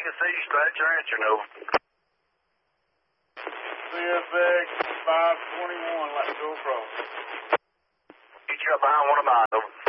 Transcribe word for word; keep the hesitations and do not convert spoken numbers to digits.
can see you straight at your answer, Nova. C F X five twenty-one, let's go across. Get you up behind one of mine, Nova.